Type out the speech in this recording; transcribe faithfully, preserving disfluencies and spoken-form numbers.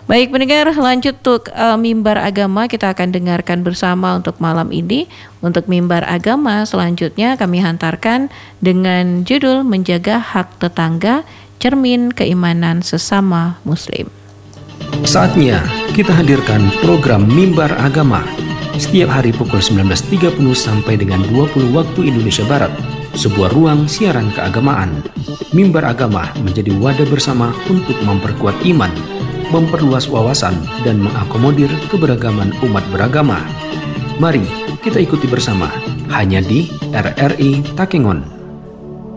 Baik pendengar, lanjut untuk uh, mimbar agama kita akan dengarkan bersama untuk malam ini. Untuk mimbar agama selanjutnya kami hantarkan dengan judul Menjaga Hak Tetangga, Cermin Keimanan Sesama Muslim. Saatnya kita hadirkan program Mimbar Agama setiap hari pukul sembilan belas tiga puluh sampai dengan dua puluh waktu Indonesia Barat. Sebuah ruang siaran keagamaan. Mimbar Agama menjadi wadah bersama untuk memperkuat iman, memperluas wawasan, dan mengakomodir keberagaman umat beragama. Mari kita ikuti bersama hanya di R R I Takengon.